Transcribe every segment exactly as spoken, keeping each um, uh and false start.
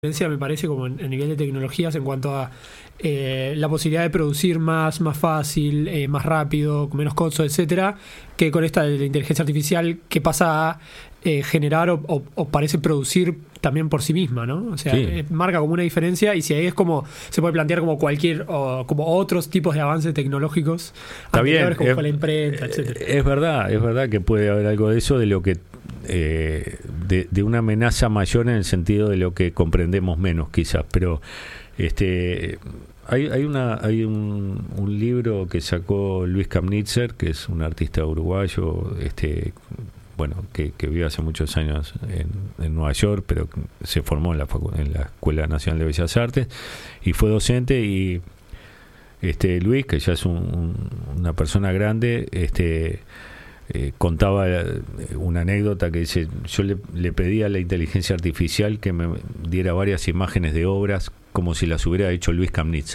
me parece como en, en nivel de tecnologías en cuanto a eh, la posibilidad de producir más, más fácil, eh, más rápido, con menos costo, etcétera, que con esta de la inteligencia artificial que pasa a eh, generar o, o, o parece producir también por sí misma, ¿no? O sea, Sí. eh, marca como una diferencia y si ahí es como, se puede plantear como cualquier, o como otros tipos de avances tecnológicos Está bien, anteriores, como es, fue la imprenta, etcétera. Es verdad, es verdad que puede haber algo de eso, de lo que eh, de, de una amenaza mayor en el sentido de lo que comprendemos menos, quizás, pero este hay, hay una hay un, un libro que sacó Luis Kamnitzer, que es un artista uruguayo, este bueno, que, que vive hace muchos años en, en Nueva York, pero se formó en la, facu- en la Escuela Nacional de Bellas Artes y fue docente. Y este Luis, que ya es un, un, una persona grande, este eh, contaba una anécdota que dice: yo le, le pedí a la inteligencia artificial que me diera varias imágenes de obras como si las hubiera hecho Luis Kamnitzer.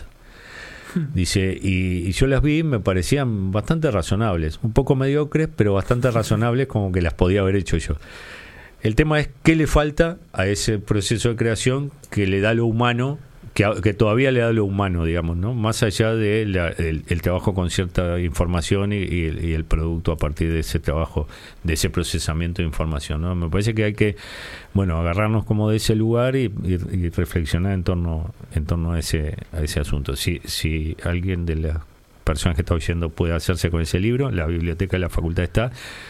Dice, y, y yo las vi, me parecían bastante razonables, un poco mediocres, pero bastante razonables, como que las podía haber hecho yo. El tema es qué le falta a ese proceso de creación que le da lo humano, que, que todavía le da lo humano, digamos, ¿no? Más allá del de el, el trabajo con cierta información y, y, el, y el producto a partir de ese trabajo, de ese procesamiento de información, ¿no? Me parece que hay que, bueno, agarrarnos como de ese lugar y, y, y reflexionar en torno en torno a ese a ese asunto. Si si alguien de las personas que está oyendo puede hacerse con ese libro, la biblioteca de la facultad está.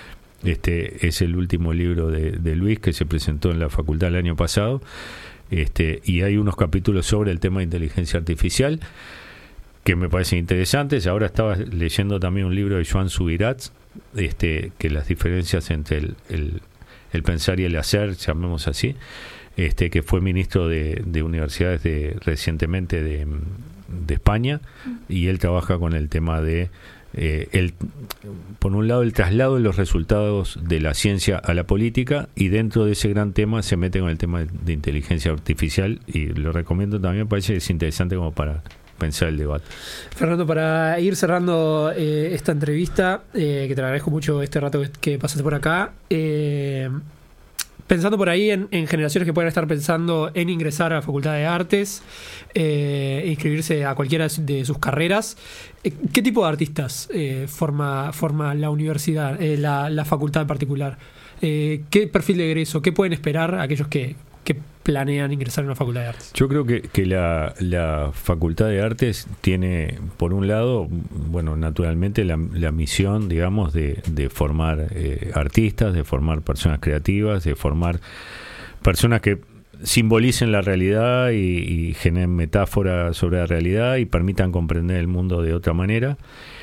Este es el último libro de, de Luis, que se presentó en la facultad el año pasado. Este, y hay unos capítulos sobre el tema de inteligencia artificial que me parecen interesantes. Ahora estaba leyendo también un libro de Joan Subirats, este, que las diferencias entre el, el, el pensar y el hacer, llamemos así, este, que fue ministro de, de universidades de, recientemente de, de España, y él trabaja con el tema de Eh, el, por un lado, el traslado de los resultados de la ciencia a la política, y dentro de ese gran tema se mete con el tema de, de inteligencia artificial, y lo recomiendo también. Me parece que es interesante como para pensar el debate. Fernando, para ir cerrando eh, esta entrevista, eh, que te agradezco mucho este rato que, que pasaste por acá, eh, pensando por ahí en, en generaciones que puedan estar pensando en ingresar a la Facultad de Artes, eh, inscribirse a cualquiera de sus carreras, eh, ¿qué tipo de artistas eh, forma, forma la universidad, eh, la, la facultad en particular? Eh, ¿Qué perfil de egreso, qué pueden esperar aquellos que, que planean ingresar a una Facultad de Artes? Yo creo que, que la, la Facultad de Artes tiene, por un lado, bueno, naturalmente la, la misión, digamos, de, de formar eh, artistas, de formar personas creativas, de formar personas que simbolicen la realidad y, y generen metáforas sobre la realidad y permitan comprender el mundo de otra manera.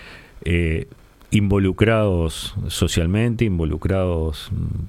Eh, involucrados socialmente, involucrados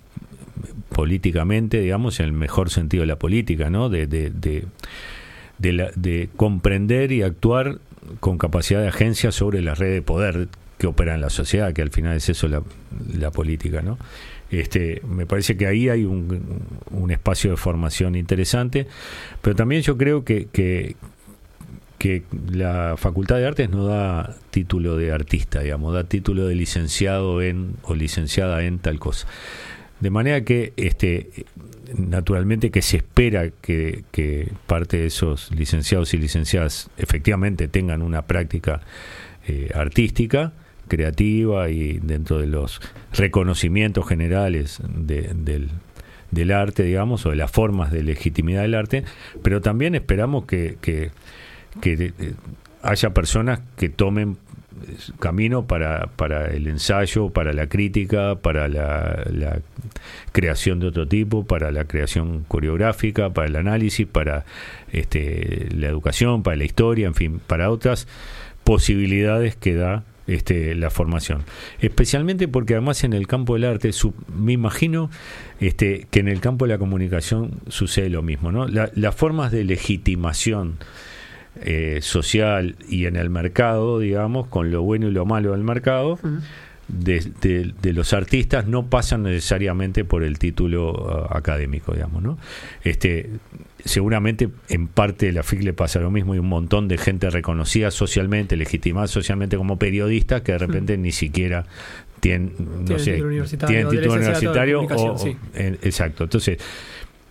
políticamente, digamos, en el mejor sentido de la política, ¿no? De, de, de, de, la, de comprender y actuar con capacidad de agencia sobre la red de poder que opera en la sociedad, que al final es eso la, la política, ¿no? Este, me parece que ahí hay un, un espacio de formación interesante, pero también yo creo que, que, que la Facultad de Artes no da título de artista, digamos, da título de licenciado en o licenciada en tal cosa. De manera que este naturalmente que se espera que, que parte de esos licenciados y licenciadas efectivamente tengan una práctica eh, artística, creativa, y dentro de los reconocimientos generales de, del, del arte, digamos, o de las formas de legitimidad del arte, pero también esperamos que, que, que haya personas que tomen camino para, para el ensayo, para la crítica, para la, la creación de otro tipo, para la creación coreográfica, para el análisis, para este, la educación, para la historia, en fin, para otras posibilidades que da este, la formación. Especialmente porque además en el campo del arte, su, me imagino este, que en el campo de la comunicación sucede lo mismo, ¿no? La, las formas de legitimación Eh, social y en el mercado, digamos, con lo bueno y lo malo del mercado, uh-huh. de, de, de los artistas no pasan necesariamente por el título uh, académico, digamos, ¿no? Este, seguramente en parte de la F I C le pasa lo mismo, y un montón de gente reconocida socialmente, legitimada socialmente como periodistas, que de repente uh-huh. ni siquiera tienen, no ¿Tiene sé, título universitario, tienen título universitario o, sí. o, eh, exacto. Entonces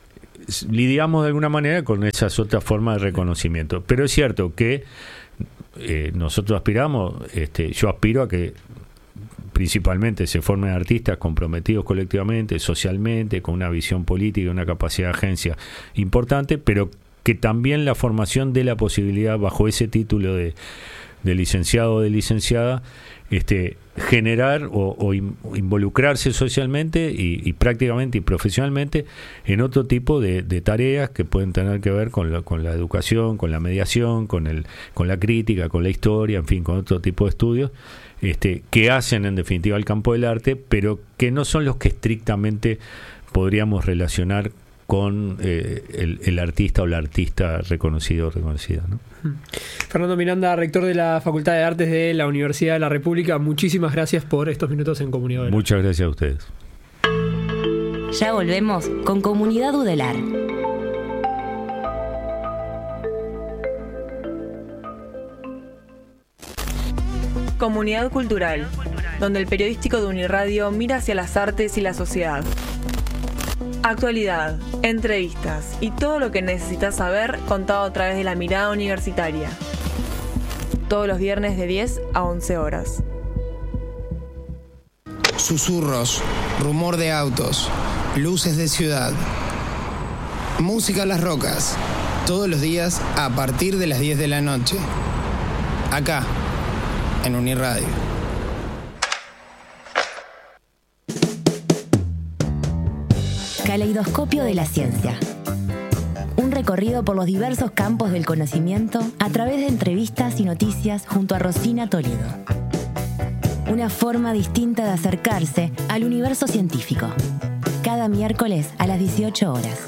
lidiamos de alguna manera con esas otras formas de reconocimiento. Pero es cierto que eh, nosotros aspiramos, este, yo aspiro a que principalmente se formen artistas comprometidos colectivamente, socialmente, con una visión política y una capacidad de agencia importante, pero que también la formación dé la posibilidad, bajo ese título de, de licenciado o de licenciada, este, generar o, o involucrarse socialmente y, y prácticamente y profesionalmente en otro tipo de, de tareas que pueden tener que ver con la, con la educación, con la mediación, con el, con la crítica, con la historia, en fin, con otro tipo de estudios este, que hacen en definitiva el campo del arte, pero que no son los que estrictamente podríamos relacionar con eh, el, el artista o la artista reconocido o reconocida, ¿no? Fernando Miranda, rector de la Facultad de Artes de la Universidad de la República, muchísimas gracias por estos minutos en Comunidad Udelar. Muchas gracias a ustedes. Ya volvemos con Comunidad Udelar. Comunidad Cultural, donde el periodístico de Uniradio mira hacia las artes y la sociedad. Actualidad, entrevistas y todo lo que necesitas saber contado a través de la mirada universitaria. Todos los viernes de diez a once horas. Susurros, rumor de autos, luces de ciudad, música a las rocas. Todos los días a partir de las diez de la noche. Acá, en Uniradio. Caleidoscopio de la ciencia. Un recorrido por los diversos campos del conocimiento a través de entrevistas y noticias junto a Rosina Toledo. Una forma distinta de acercarse al universo científico. Cada miércoles a las dieciocho horas.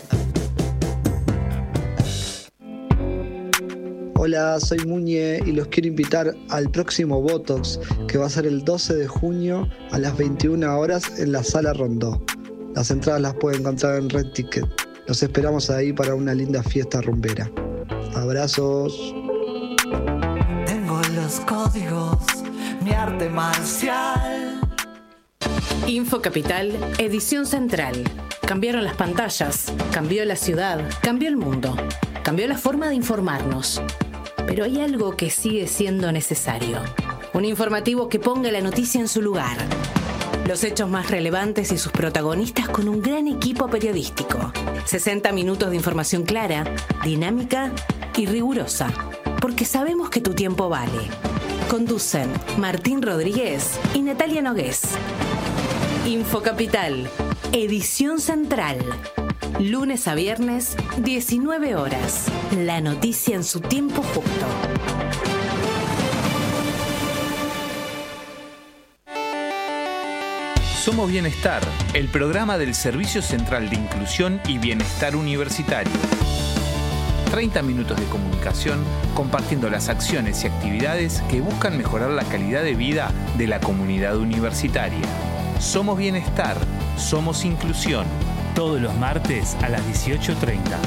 Hola, soy Muñe y los quiero invitar al próximo Botox, que va a ser el doce de junio a las veintiuna horas en la Sala Rondó. Las entradas las pueden encontrar en Red Ticket. Los esperamos ahí para una linda fiesta rumbera. Abrazos. Tengo los códigos, mi arte marcial. Info Capital, edición central. Cambiaron las pantallas, cambió la ciudad, cambió el mundo, cambió la forma de informarnos. Pero hay algo que sigue siendo necesario. Un informativo que ponga la noticia en su lugar. Los hechos más relevantes y sus protagonistas con un gran equipo periodístico. sesenta minutos de información clara, dinámica y rigurosa. Porque sabemos que tu tiempo vale. Conducen Martín Rodríguez y Natalia Nogués. Info Capital, edición central. Lunes a viernes, diecinueve horas. La noticia en su tiempo justo. Somos Bienestar, el programa del Servicio Central de Inclusión y Bienestar Universitario. treinta minutos de comunicación compartiendo las acciones y actividades que buscan mejorar la calidad de vida de la comunidad universitaria. Somos Bienestar, somos Inclusión. Todos los martes a las dieciocho treinta.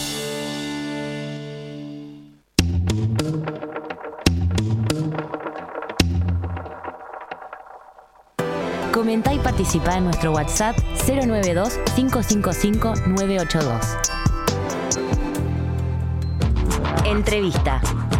Comenta y participa en nuestro WhatsApp cero nueve dos, cinco cinco cinco, nueve ocho dos. Entrevista.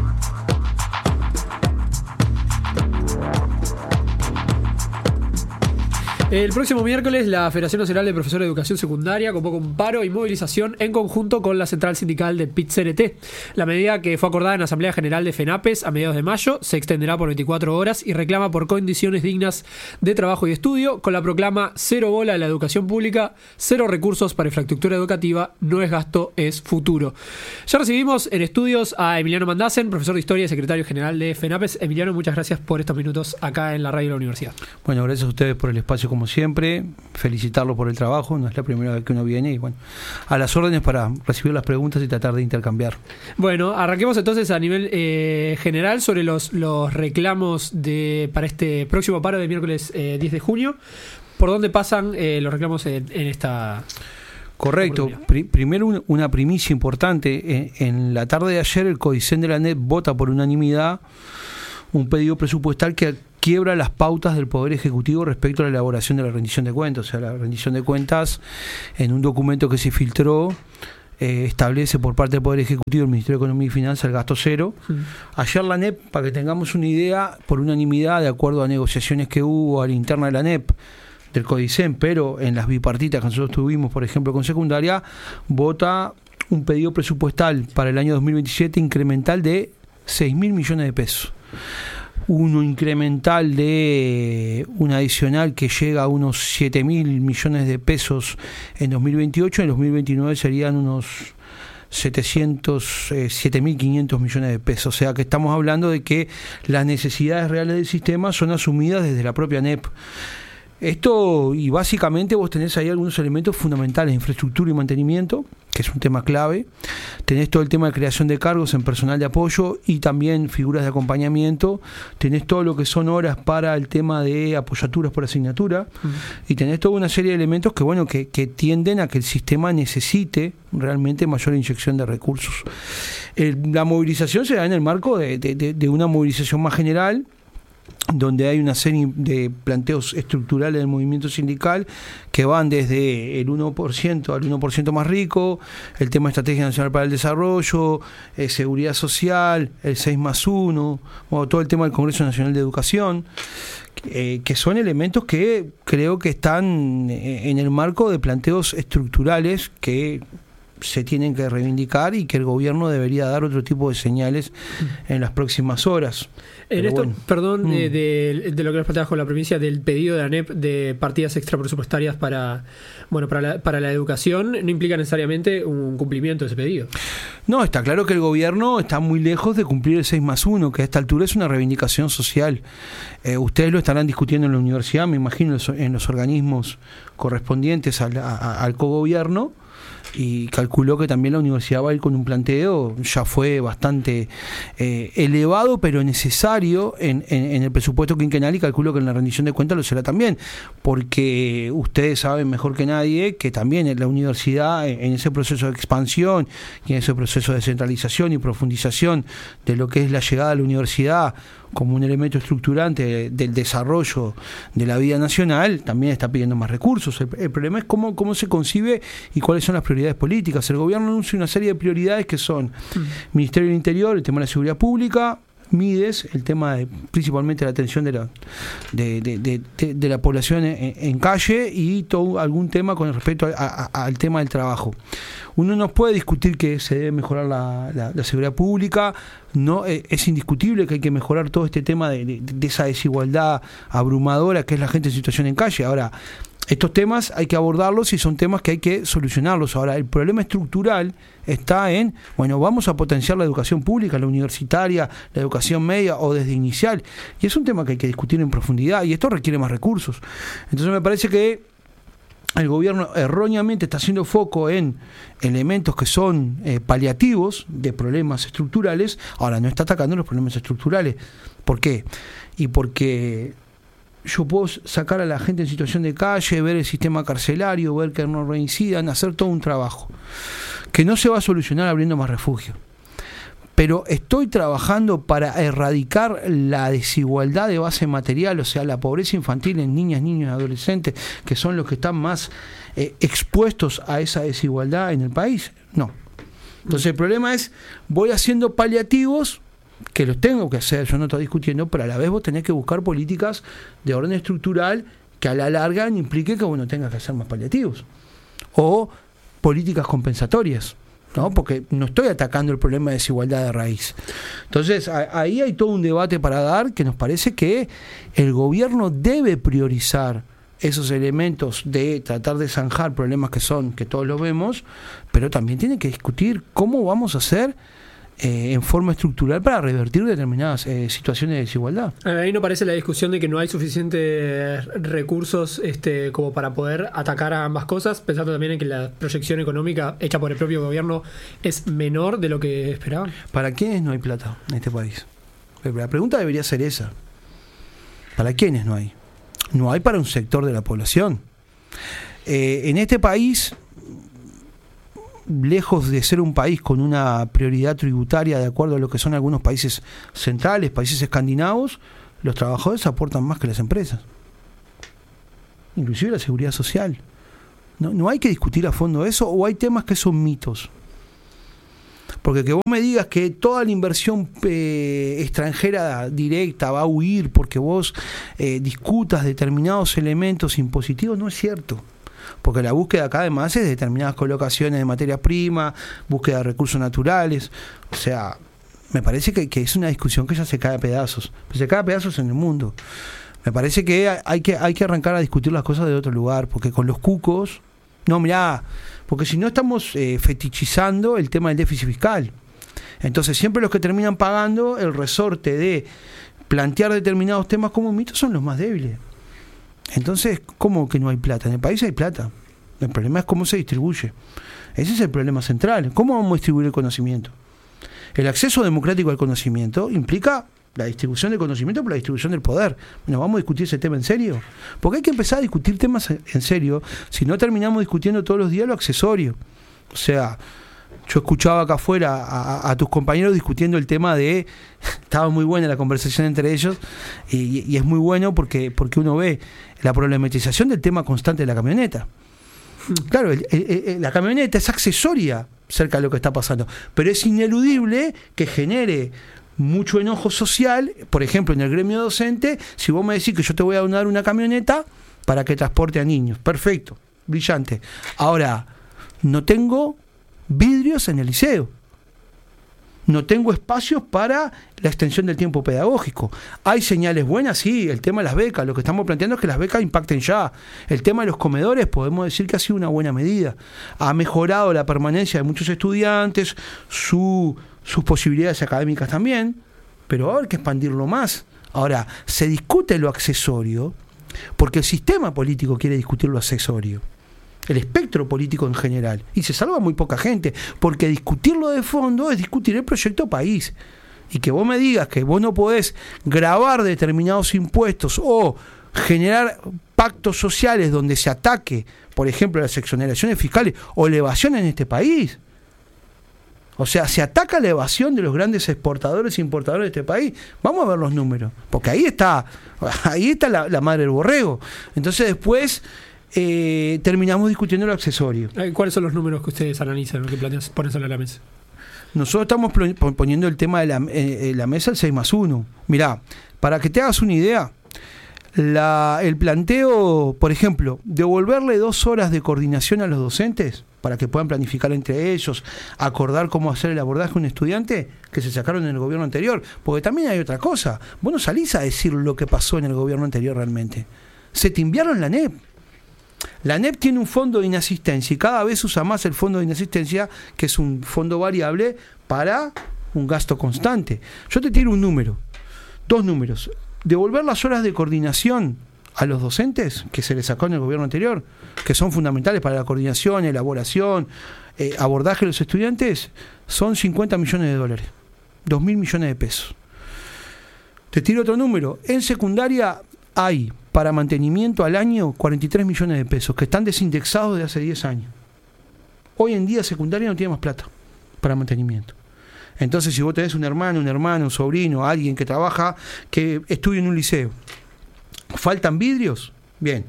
El próximo miércoles, la Federación Nacional de Profesores de Educación Secundaria convocó un paro y movilización en conjunto con la Central Sindical de P I T C N T. La medida, que fue acordada en la Asamblea General de FENAPES a mediados de mayo, se extenderá por veinticuatro horas y reclama por condiciones dignas de trabajo y estudio, con la proclama cero bola a la educación pública, cero recursos para infraestructura educativa, no es gasto, es futuro. Ya recibimos en estudios a Emiliano Mandasen, profesor de Historia y secretario general de FENAPES. Emiliano, muchas gracias por estos minutos acá en la radio de la universidad. Bueno, gracias a ustedes por el espacio como siempre, felicitarlo por el trabajo, no es la primera vez que uno viene y bueno, a las órdenes para recibir las preguntas y tratar de intercambiar. Bueno, arranquemos entonces a nivel eh, general sobre los, los reclamos de para este próximo paro del miércoles eh, diez de junio. ¿Por dónde pasan eh, los reclamos en, en esta... Correcto. Pri- primero un, una primicia importante. En, en la tarde de ayer el CODICEN de la N E T vota por unanimidad un pedido presupuestal que quiebra las pautas del Poder Ejecutivo respecto a la elaboración de la rendición de cuentas. O sea, la rendición de cuentas, en un documento que se filtró, eh, establece por parte del Poder Ejecutivo, el Ministerio de Economía y Finanzas, el gasto cero. Mm. Ayer la N E P, para que tengamos una idea, por unanimidad, de acuerdo a negociaciones que hubo a la interna de la N E P, del CODICEN, pero en las bipartitas que nosotros tuvimos, por ejemplo, con secundaria, vota un pedido presupuestal para el año dos mil veintisiete incremental de seis mil millones de pesos. Uno incremental de un adicional que llega a unos siete mil millones de pesos en dos mil veintiocho, en dos mil veintinueve serían unos setecientos, eh, siete mil quinientos millones de pesos. O sea que estamos hablando de que las necesidades reales del sistema son asumidas desde la propia N E P. Esto, y básicamente vos tenés ahí algunos elementos fundamentales: infraestructura y mantenimiento, que es un tema clave. Tenés todo el tema de creación de cargos en personal de apoyo y también figuras de acompañamiento. Tenés todo lo que son horas para el tema de apoyaturas por asignatura. Uh-huh. Y tenés toda una serie de elementos que, bueno, que, que tienden a que el sistema necesite realmente mayor inyección de recursos. Eh, la movilización se da en el marco de, de, de, de una movilización más general, donde hay una serie de planteos estructurales del movimiento sindical que van desde el uno por ciento al uno por ciento más rico, el tema de Estrategia Nacional para el Desarrollo, eh, seguridad social, el seis más uno, bueno, todo el tema del Congreso Nacional de Educación, eh, que son elementos que creo que están en el marco de planteos estructurales que se tienen que reivindicar y que el gobierno debería dar otro tipo de señales en las próximas horas. En Pero esto, bueno. perdón, mm. de, de, de lo que nos planteabas con la provincia del pedido de la N E P de partidas extrapresupuestarias para, bueno, para la, para la educación, no implica necesariamente un cumplimiento de ese pedido. No, está claro que el gobierno está muy lejos de cumplir el seis más uno, que a esta altura es una reivindicación social. Eh, ustedes lo estarán discutiendo en la universidad, me imagino, en los organismos correspondientes al, a, al cogobierno, y calculó que también la universidad va a ir con un planteo, ya fue bastante eh, elevado, pero necesario en, en, en el presupuesto quinquenal, y calculo que en la rendición de cuentas lo será también, porque ustedes saben mejor que nadie que también en la universidad, en ese proceso de expansión y en ese proceso de centralización y profundización de lo que es la llegada a la universidad como un elemento estructurante del desarrollo de la vida nacional, también está pidiendo más recursos. El, el problema es cómo, cómo se concibe y cuáles son las prioridades políticas. El gobierno anuncia una serie de prioridades que son mm. Ministerio del Interior, el tema de la seguridad pública, Mides, el tema de principalmente la atención de la de, de, de, de, de la población en, en calle, y todo algún tema con respecto a, a, al tema del trabajo. Uno no puede discutir que se debe mejorar la, la, la seguridad pública, no eh, es indiscutible que hay que mejorar todo este tema de, de, de esa desigualdad abrumadora que es la gente en situación en calle. Ahora, estos temas hay que abordarlos y son temas que hay que solucionarlos. Ahora, el problema estructural está en, bueno, vamos a potenciar la educación pública, la universitaria, la educación media o desde inicial. Y es un tema que hay que discutir en profundidad, y esto requiere más recursos. Entonces me parece que el gobierno erróneamente está haciendo foco en elementos que son eh, paliativos de problemas estructurales. Ahora, no está atacando los problemas estructurales. ¿Por qué? Y porque yo puedo sacar a la gente en situación de calle, ver el sistema carcelario, ver que no reincidan, hacer todo un trabajo que no se va a solucionar abriendo más refugio. Pero estoy trabajando para erradicar la desigualdad de base material, o sea, la pobreza infantil en niñas, niños y adolescentes, que son los que están más eh, expuestos a esa desigualdad en el país. No. Entonces el problema es, voy haciendo paliativos, que los tengo que hacer, yo no estoy discutiendo, pero a la vez vos tenés que buscar políticas de orden estructural que a la larga implique que uno tenga que hacer más paliativos. O políticas compensatorias, ¿no? Porque no estoy atacando el problema de desigualdad de raíz. Entonces, a, ahí hay todo un debate para dar, que nos parece que el gobierno debe priorizar esos elementos de tratar de zanjar problemas que son, que todos los vemos, pero también tiene que discutir cómo vamos a hacer Eh, en forma estructural para revertir determinadas eh, situaciones de desigualdad. Ahí no parece la discusión de que no hay suficientes recursos este, como para poder atacar a ambas cosas, pensando también en que la proyección económica hecha por el propio gobierno es menor de lo que esperaban. ¿Para quiénes no hay plata en este país? La pregunta debería ser esa. ¿Para quiénes no hay? No hay para un sector de la población. Eh, en este país, lejos de ser un país con una prioridad tributaria de acuerdo a lo que son algunos países centrales, países escandinavos, los trabajadores aportan más que las empresas, inclusive la seguridad social. No, no hay que discutir a fondo eso, o hay temas que son mitos. Porque que vos me digas que toda la inversión eh, extranjera directa va a huir porque vos eh, discutas determinados elementos impositivos, no es cierto. Porque la búsqueda acá además es de determinadas colocaciones de materias primas, búsqueda de recursos naturales. O sea, me parece que, que es una discusión que ya se cae a pedazos. Se cae a pedazos en el mundo. Me parece que hay que, hay que arrancar a discutir las cosas de otro lugar, porque con los cucos... No, mirá, porque si no estamos eh, fetichizando el tema del déficit fiscal. Entonces siempre los que terminan pagando el resorte de plantear determinados temas como mitos son los más débiles. Entonces, ¿cómo que no hay plata? En el país hay plata. El problema es cómo se distribuye. Ese es el problema central. ¿Cómo vamos a distribuir el conocimiento? El acceso democrático al conocimiento implica la distribución del conocimiento por la distribución del poder. Bueno, ¿vamos a discutir ese tema en serio? Porque hay que empezar a discutir temas en serio, si no terminamos discutiendo todos los días lo accesorio. O sea, yo escuchaba acá afuera a, a tus compañeros discutiendo el tema de... Estaba muy buena la conversación entre ellos y, y es muy bueno porque, porque uno ve la problematización del tema constante de la camioneta. Claro, el, el, el, la camioneta es accesoria cerca de lo que está pasando, pero es ineludible que genere mucho enojo social, por ejemplo en el gremio docente, si vos me decís que yo te voy a donar una camioneta para que transporte a niños, perfecto, brillante. Ahora, no tengo vidrios en el liceo, no tengo espacios para la extensión del tiempo pedagógico. ¿Hay señales buenas? Sí, el tema de las becas, lo que estamos planteando es que las becas impacten ya. El tema de los comedores, podemos decir que ha sido una buena medida. Ha mejorado la permanencia de muchos estudiantes, su, sus posibilidades académicas también, pero ahora hay que expandirlo más. Ahora, se discute lo accesorio porque el sistema político quiere discutir lo accesorio, el espectro político en general, y se salva muy poca gente, porque discutirlo de fondo es discutir el proyecto país. Y que vos me digas que vos no podés gravar determinados impuestos o generar pactos sociales donde se ataque, por ejemplo, las exoneraciones fiscales o la evasión en este país. O sea, se ataca la evasión de los grandes exportadores e importadores de este país. Vamos a ver los números, porque ahí está, ahí está la, la madre del borrego. Entonces después... Eh, terminamos discutiendo lo accesorio. ¿Cuáles son los números que ustedes analizan, que plantean, ponen sobre la mesa? Nosotros estamos poniendo el tema de la, eh, la mesa el seis más uno. Mirá, para que te hagas una idea, la, el planteo, por ejemplo, devolverle dos horas de coordinación a los docentes para que puedan planificar entre ellos, acordar cómo hacer el abordaje a un estudiante que se sacaron en el gobierno anterior. Porque también hay otra cosa. Vos no salís a decir lo que pasó en el gobierno anterior realmente. Se te enviaron la N E P. La N E P tiene un fondo de inasistencia y cada vez usa más el fondo de inasistencia, que es un fondo variable para un gasto constante. Yo te tiro un número, dos números. Devolver las horas de coordinación a los docentes que se les sacó en el gobierno anterior, que son fundamentales para la coordinación, elaboración, eh, abordaje de los estudiantes, son cincuenta millones de dólares, dos mil millones de pesos. Te tiro otro número. En secundaria hay para mantenimiento al año cuarenta y tres millones de pesos que están desindexados de hace diez años. Hoy en día secundaria no tiene más plata para mantenimiento. Entonces, si vos tenés un hermano, un hermano, un sobrino, alguien que trabaja, que estudia en un liceo, ¿faltan vidrios? Bien.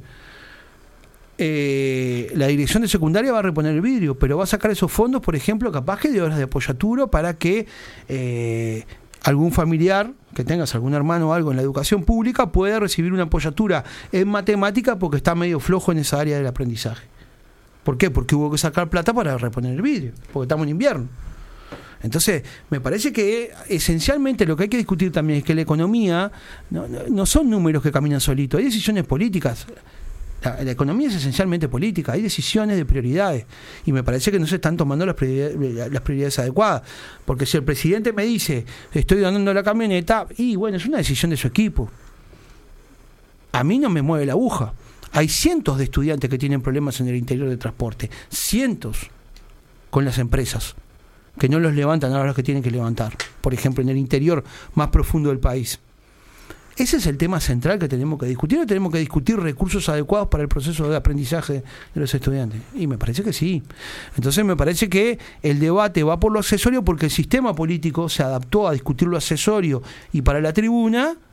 Eh, la dirección de secundaria va a reponer el vidrio, pero va a sacar esos fondos, por ejemplo, capaz que de horas de apoyatura para que eh, algún familiar que tengas, algún hermano o algo en la educación pública, pueda recibir una apoyatura en matemática porque está medio flojo en esa área del aprendizaje. ¿Por qué? Porque hubo que sacar plata para reponer el vidrio, porque estamos en invierno. Entonces, me parece que esencialmente lo que hay que discutir también es que la economía no, no, no son números que caminan solitos, hay decisiones políticas. La, la economía es esencialmente política, hay decisiones de prioridades y me parece que no se están tomando las prioridades, las prioridades adecuadas, porque si el presidente me dice estoy donando la camioneta, y bueno, es una decisión de su equipo, a mí no me mueve la aguja. Hay cientos de estudiantes que tienen problemas en el interior del transporte, cientos con las empresas que no los levantan a los que tienen que levantar, por ejemplo en el interior más profundo del país. Ese es el tema central que tenemos que discutir. ¿O tenemos que discutir recursos adecuados para el proceso de aprendizaje de los estudiantes? Y me parece que sí. Entonces me parece que el debate va por lo accesorio porque el sistema político se adaptó a discutir lo accesorio y para la tribuna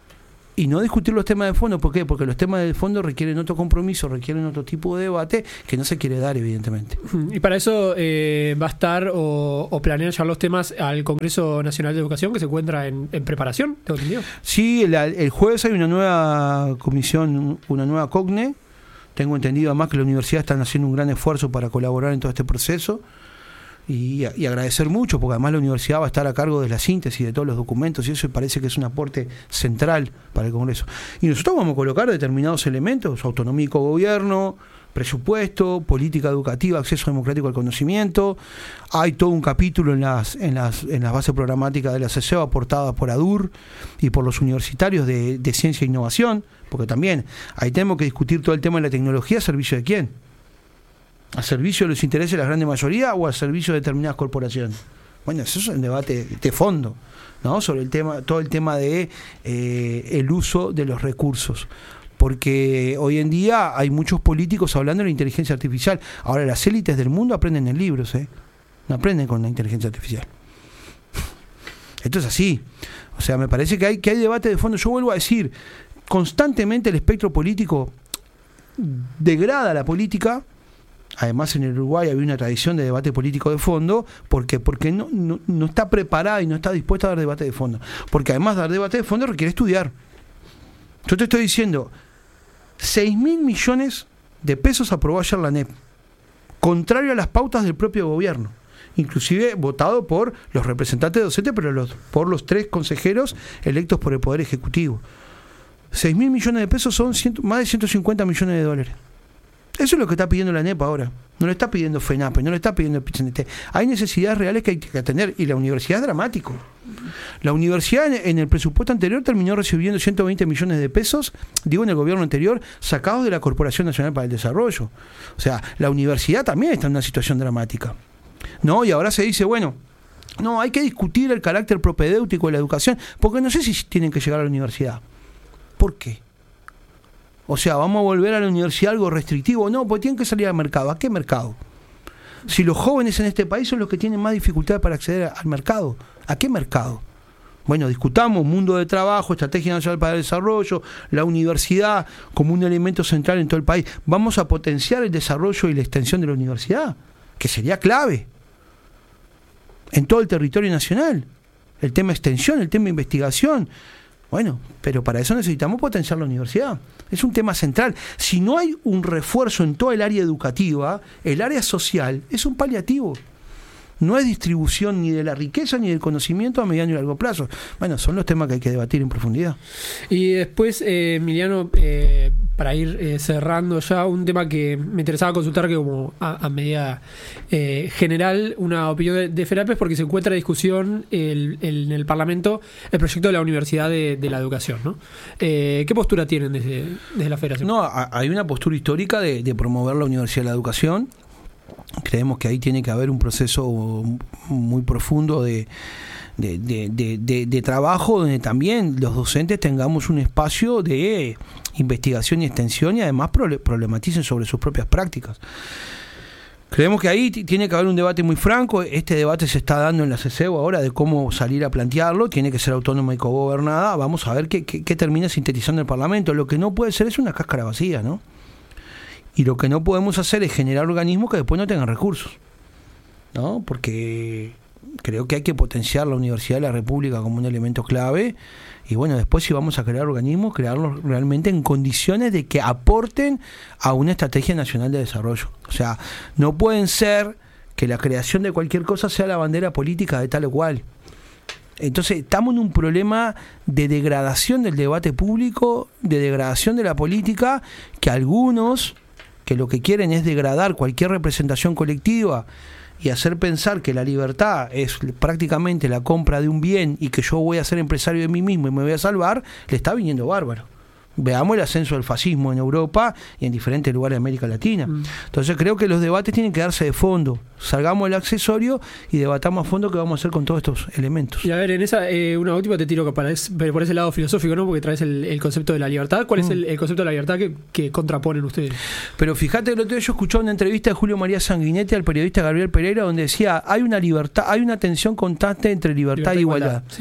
y no discutir los temas de fondo. ¿Por qué? Porque los temas de fondo requieren otro compromiso, requieren otro tipo de debate que no se quiere dar, evidentemente. Y para eso eh, va a estar o, o planean llevar los temas al Congreso Nacional de Educación, que se encuentra en, en preparación, ¿tengo entendido? Sí, el, el jueves hay una nueva comisión, una nueva COCNE. Tengo entendido además que la universidad están haciendo un gran esfuerzo para colaborar en todo este proceso. Y, y agradecer mucho, porque además la universidad va a estar a cargo de la síntesis de todos los documentos, y eso parece que es un aporte central para el Congreso. Y nosotros vamos a colocar determinados elementos: autonomía y cogobierno, presupuesto, política educativa, acceso democrático al conocimiento. Hay todo un capítulo en las en las en las bases programáticas de la C E O aportadas por ADUR y por los universitarios de, de ciencia e innovación, porque también ahí tenemos que discutir todo el tema de la tecnología. ¿A servicio de quién? ¿A servicio de los intereses de la grande mayoría o a servicio de determinadas corporaciones? Bueno, eso es un debate de fondo, ¿no? Sobre el tema, todo el tema de eh, el uso de los recursos. Porque hoy en día hay muchos políticos hablando de la inteligencia artificial. Ahora las élites del mundo aprenden en libros, ¿eh? No aprenden con la inteligencia artificial. Esto es así. O sea, me parece que hay, que hay debate de fondo. Yo vuelvo a decir, constantemente el espectro político degrada la política. Además, en el Uruguay había una tradición de debate político de fondo. ¿Por qué? Porque no, no, no está preparada y no está dispuesta a dar debate de fondo. Porque además dar debate de fondo requiere estudiar. Yo te estoy diciendo, seis mil millones de pesos aprobó ayer la A N E P, contrario a las pautas del propio gobierno, inclusive votado por los representantes docentes, pero los, por los tres consejeros electos por el Poder Ejecutivo. seis mil millones de pesos son ciento, más de ciento cincuenta millones de dólares. Eso es lo que está pidiendo la A N E P ahora. No lo está pidiendo FENAPE, no lo está pidiendo el P I C N T. Hay necesidades reales que hay que atender, y la universidad es dramático. La universidad en, en el presupuesto anterior terminó recibiendo ciento veinte millones de pesos, digo en el gobierno anterior, sacados de la Corporación Nacional para el Desarrollo. O sea, la universidad también está en una situación dramática, ¿no? Y ahora se dice, bueno, no, hay que discutir el carácter propedéutico de la educación, porque no sé si tienen que llegar a la universidad. ¿Por qué? O sea, ¿vamos a volver a la universidad algo restrictivo? No, porque tienen que salir al mercado. ¿A qué mercado? Si los jóvenes en este país son los que tienen más dificultad para acceder al mercado, ¿a qué mercado? Bueno, discutamos mundo de trabajo, estrategia nacional para el desarrollo, la universidad como un elemento central en todo el país. Vamos a potenciar el desarrollo y la extensión de la universidad, que sería clave en todo el territorio nacional. El tema extensión, el tema investigación. Bueno, pero para eso necesitamos potenciar la universidad. Es un tema central. Si no hay un refuerzo en toda el área educativa, el área social es un paliativo. No es distribución ni de la riqueza ni del conocimiento a mediano y largo plazo. Bueno, son los temas que hay que debatir en profundidad. Y después, eh, Emiliano, eh, para ir eh, cerrando ya, un tema que me interesaba consultar, que como a, a medida eh, general, una opinión de, de FENAPES, porque se encuentra en discusión el, el, en el Parlamento el proyecto de la Universidad de, de la Educación, ¿no? Eh, ¿Qué postura tienen desde, desde la Federación? No, hay una postura histórica de, de promover la Universidad de la Educación. Creemos que ahí tiene que haber un proceso muy profundo de, de, de, de, de, de trabajo, donde también los docentes tengamos un espacio de investigación y extensión, y además problematicen sobre sus propias prácticas. Creemos que ahí t- tiene que haber un debate muy franco. Este debate se está dando en la C E C E U ahora, de cómo salir a plantearlo. Tiene que ser autónoma y cogobernada. Vamos a ver qué, qué, qué termina sintetizando el Parlamento. Lo que no puede ser es una cáscara vacía, ¿no? Y lo que no podemos hacer es generar organismos que después no tengan recursos, ¿no? Porque creo que hay que potenciar la Universidad de la República como un elemento clave. Y bueno, después si vamos a crear organismos, crearlos realmente en condiciones de que aporten a una estrategia nacional de desarrollo. O sea, no pueden ser que la creación de cualquier cosa sea la bandera política de tal o cual. Entonces estamos en un problema de degradación del debate público, de degradación de la política, que algunos que lo que quieren es degradar cualquier representación colectiva y hacer pensar que la libertad es prácticamente la compra de un bien y que yo voy a ser empresario de mí mismo y me voy a salvar, le está viniendo bárbaro. Veamos el ascenso del fascismo en Europa y en diferentes lugares de América Latina. Mm. Entonces creo que los debates tienen que darse de fondo. Salgamos del accesorio y debatamos a fondo qué vamos a hacer con todos estos elementos. Y a ver, en esa eh, una última te tiro para es, por ese lado filosófico, ¿no? Porque traes el, el concepto de la libertad. ¿Cuál mm. es el, el concepto de la libertad que, que contraponen ustedes? Pero fíjate, el otro día yo escuché una entrevista de Julio María Sanguinetti al periodista Gabriel Pereira, donde decía, hay una libertad, hay una tensión constante entre libertad, libertad e igualdad. igualdad. Sí.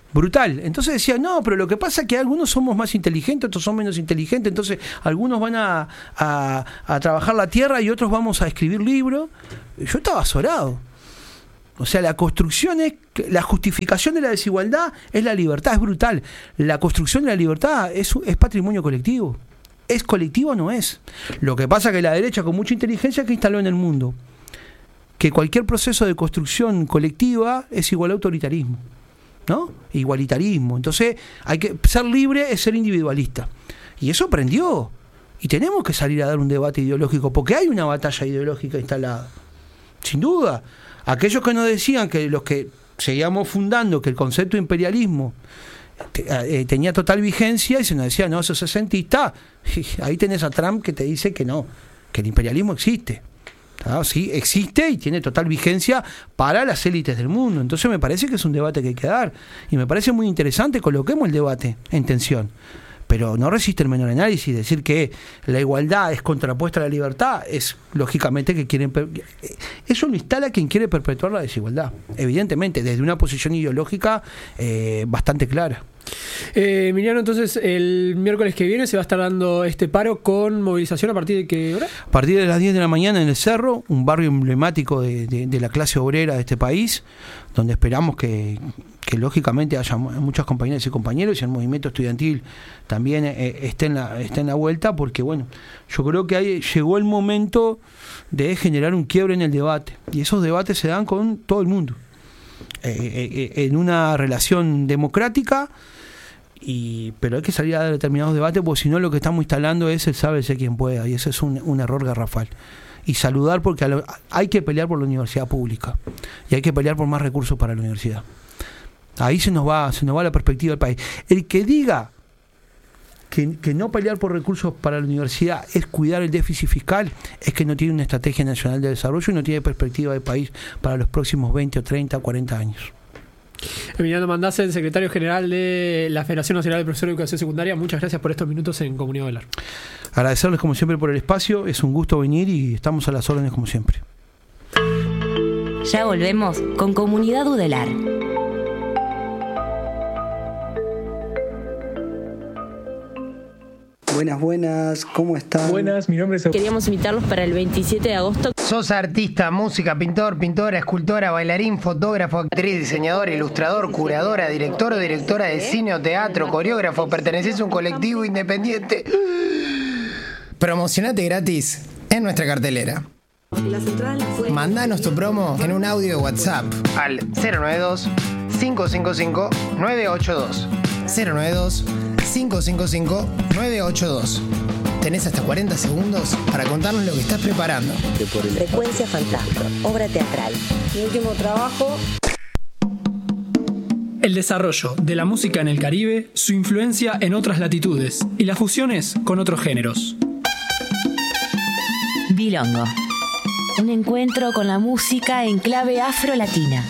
brutal. Entonces decía, no, pero lo que pasa es que algunos somos más inteligentes, otros son menos inteligentes, entonces algunos van a, a, a trabajar la tierra y otros vamos a escribir libros. Yo estaba azorado. O sea, la construcción es, la justificación de la desigualdad es la libertad, es brutal. La construcción de la libertad es, es patrimonio colectivo. ¿Es colectivo o no es? Lo que pasa es que la derecha, con mucha inteligencia, que instaló en el mundo que cualquier proceso de construcción colectiva es igual a autoritarismo, ¿no? Igualitarismo. Entonces, hay que ser libre es ser individualista. Y eso aprendió. Y tenemos que salir a dar un debate ideológico, porque hay una batalla ideológica instalada. Sin duda. Aquellos que nos decían que los que seguíamos fundando que el concepto de imperialismo te, eh, tenía total vigencia, y se nos decía, no, eso es sesentista. Ahí tenés a Trump que te dice que no, que el imperialismo existe. ¿Ah? Sí, existe y tiene total vigencia para las élites del mundo. Entonces me parece que es un debate que hay que dar. Y me parece muy interesante, coloquemos el debate en tensión. Pero no resiste el menor análisis. Decir que la igualdad es contrapuesta a la libertad es lógicamente que quieren... Eso lo instala quien quiere perpetuar la desigualdad. Evidentemente, desde una posición ideológica eh, bastante clara. Eh, Emiliano, entonces el miércoles que viene se va a estar dando este paro con movilización a partir de qué hora? A partir de las diez de la mañana en el Cerro, un barrio emblemático de, de, de la clase obrera de este país, donde esperamos que, que lógicamente haya muchas compañeras y compañeros, y el movimiento estudiantil también eh, esté, en la, esté en la vuelta, porque bueno, yo creo que ahí llegó el momento de generar un quiebre en el debate, y esos debates se dan con todo el mundo, eh, eh, en una relación democrática. Y, pero hay que salir a dar determinados debates, porque si no lo que estamos instalando es el sálvese quien pueda, y ese es un, un error garrafal. Y saludar, porque a lo, hay que pelear por la universidad pública y hay que pelear por más recursos para la universidad. Ahí se nos va, se nos va la perspectiva del país. El que diga que, que no pelear por recursos para la universidad es cuidar el déficit fiscal, es que no tiene una estrategia nacional de desarrollo y no tiene perspectiva de país para los próximos veinte o treinta o cuarenta años. Emiliano Mandacen, secretario general de la Federación Nacional de Profesores de Educación Secundaria, muchas gracias por estos minutos en Comunidad Velar. Agradecerles como siempre por el espacio, es un gusto venir y estamos a las órdenes como siempre. Ya volvemos con Comunidad Udelar. Buenas, buenas, ¿cómo están? Buenas, mi nombre es... Queríamos invitarlos para el veintisiete de agosto. Sos artista, música, pintor, pintora, escultora, bailarín, fotógrafo, actriz, diseñador, ilustrador, curadora, director o directora de cine o teatro, coreógrafo, perteneces a un colectivo independiente. Promocionate gratis en nuestra cartelera. Mandanos tu promo en un audio de WhatsApp al cero nueve dos, cinco cinco cinco, nueve ocho dos. cero nueve dos, cinco cinco cinco, nueve ocho dos. Tenés hasta cuarenta segundos para contarnos lo que estás preparando. Frecuencia Fantasma, obra teatral. Mi último trabajo. El desarrollo de la música en el Caribe, su influencia en otras latitudes y las fusiones con otros géneros. Bilongo. Un encuentro con la música en clave afro-latina.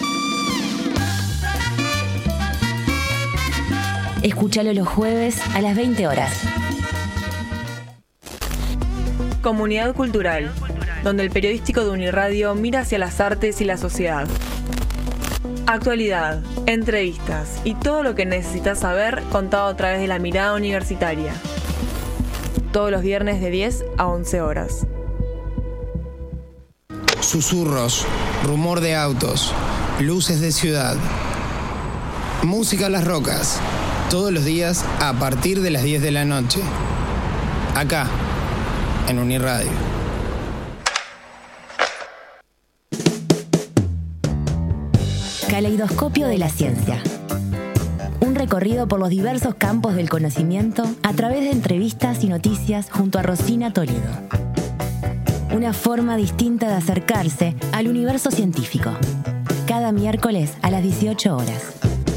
Escúchalo los jueves a las veinte horas. Comunidad Cultural, donde el periodístico de Uniradio mira hacia las artes y la sociedad. Actualidad, entrevistas y todo lo que necesitas saber contado a través de la mirada universitaria. Todos los viernes de diez a once horas. Susurros, rumor de autos, luces de ciudad. Música a las rocas. Todos los días a partir de las diez de la noche. Acá, en Uniradio. Caleidoscopio de la ciencia. Un recorrido por los diversos campos del conocimiento a través de entrevistas y noticias junto a Rosina Toledo. Una forma distinta de acercarse al universo científico. Cada miércoles a las dieciocho horas.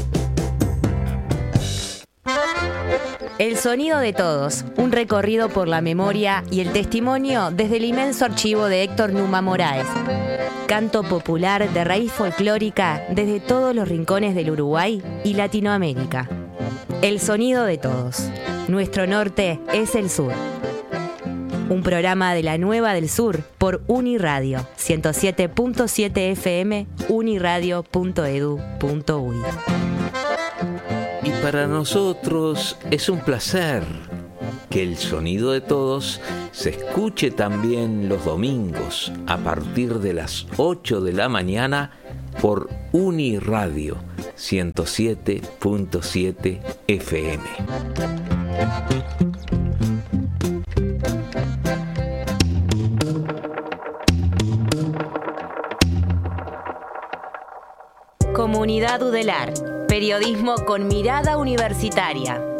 El sonido de todos, un recorrido por la memoria y el testimonio desde el inmenso archivo de Héctor Numa Moraes. Canto popular de raíz folclórica desde todos los rincones del Uruguay y Latinoamérica. El sonido de todos. Nuestro norte es el sur. Un programa de la Nueva del Sur por Uniradio, ciento siete punto siete F M, uniradio punto edu punto uy. para nosotros es un placer que el sonido de todos se escuche también los domingos a partir de las ocho de la mañana por Uniradio ciento siete punto siete F M. Comunidad Udelar, periodismo con mirada universitaria.